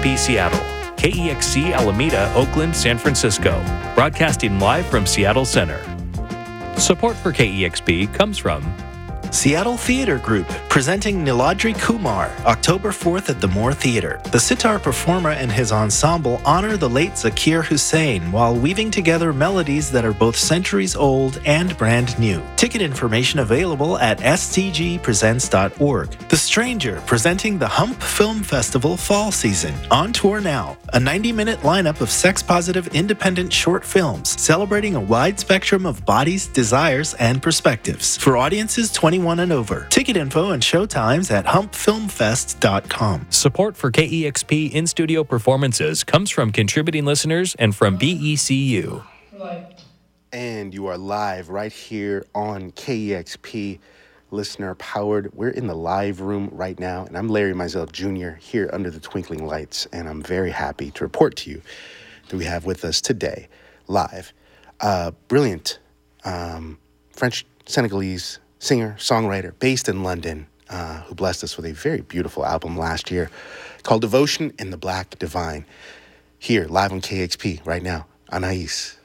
KEXP Seattle, KEXC Alameda, Oakland, San Francisco, broadcasting live from Seattle Center. Support for KEXP comes from Seattle Theatre Group, presenting Niladri Kumar, October 4th at the Moore Theatre. The sitar performer and his ensemble honor the late Zakir Hussain while weaving together melodies that are both centuries old and brand new. Ticket information available at stgpresents.org. The Stranger, presenting the Hump Film Festival Fall Season. On tour now, a 90-minute lineup of sex-positive independent short films celebrating a wide spectrum of bodies, desires, and perspectives. For audiences 21 and over. Ticket info and showtimes at humpfilmfest.com. Support for KEXP in-studio performances comes from contributing listeners and from BECU. And you are live right here on KEXP, listener powered. We're in the live room right now, and I'm Larry Mizell Jr. here under the twinkling lights, and I'm very happy to report to you that we have with us today, live, brilliant French-Senegalese singer, songwriter, based in London, who blessed us with a very beautiful album last year called Devotion in the Black Divine. Here, live on KEXP right now, Anais.